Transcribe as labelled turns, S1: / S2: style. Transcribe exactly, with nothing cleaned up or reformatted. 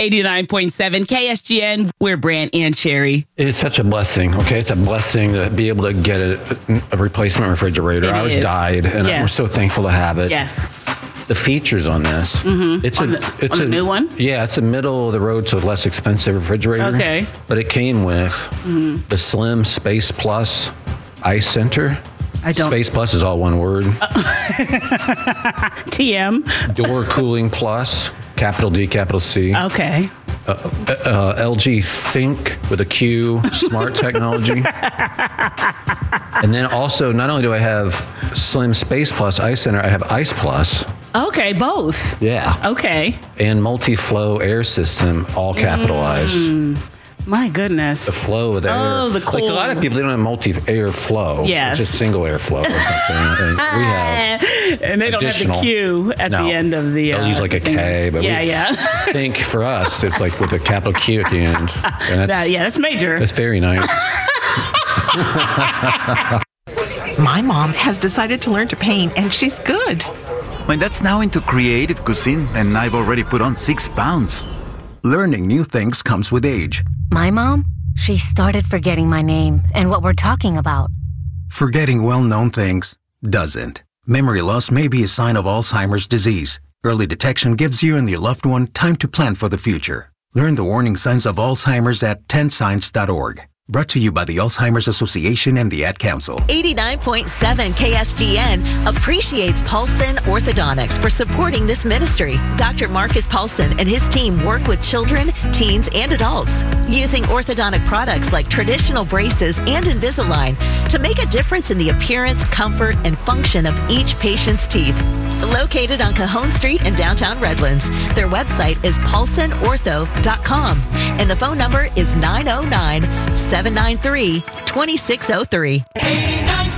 S1: eighty-nine point seven K S G N. We're Brant and Sherry.
S2: It is such a blessing, okay? It's a blessing to be able to get a, a replacement refrigerator.
S1: It
S2: Ours
S1: is.
S2: died, and
S1: Yes.
S2: we're so thankful to have it.
S1: Yes.
S2: The features on this, mm-hmm. it's
S1: on
S2: a
S1: the,
S2: it's
S1: on
S2: a
S1: the new one.
S2: Yeah, it's a middle of the road, so less expensive refrigerator.
S1: Okay.
S2: But it came with mm-hmm. the Slim Space Plus Ice Center.
S1: I don't.
S2: Space Plus is all one word.
S1: Uh, T M.
S2: Door Cooling Plus, capital D, capital C.
S1: Okay.
S2: Uh, uh, L G Think with a Q, smart technology. And then also, not only do I have Slim Space Plus Ice Center, I have Ice Plus.
S1: Okay, both.
S2: Yeah.
S1: Okay.
S2: And multi-flow air system, all capitalized.
S1: Mm, my goodness.
S2: The flow of the
S1: oh,
S2: air.
S1: the cold.
S2: Like a lot of people, they don't have multi-air flow.
S1: Yes.
S2: It's just single air flow or something. And we have
S1: And they don't
S2: additional.
S1: have the Q at
S2: No.
S1: the end of the...
S2: They'll
S1: uh,
S2: use like a
S1: thing.
S2: K. But
S1: yeah,
S2: we
S1: yeah.
S2: think for us, it's like with a capital Q at the end. And that's,
S1: that, yeah, that's major.
S2: that's very nice.
S3: My mom has decided to learn to paint, and she's good.
S4: My dad's now into creative cuisine, and I've already put on six pounds.
S5: Learning new things comes with age.
S6: My mom? She started forgetting my name and what we're talking about.
S5: Forgetting well-known things doesn't. Memory loss may be a sign of Alzheimer's disease. Early detection gives you and your loved one time to plan for the future. Learn the warning signs of Alzheimer's at ten signs dot org. Brought to you by the Alzheimer's Association and the Ad Council.
S7: eighty-nine point seven K S G N appreciates Paulson Orthodontics for supporting this ministry. Doctor Marcus Paulson and his team work with children, teens, and adults using orthodontic products like traditional braces and Invisalign to make a difference in the appearance, comfort, and function of each patient's teeth. Located on Cajon Street in downtown Redlands, their website is paulson ortho dot com and the phone number is nine oh nine, seven nine three, two six oh three.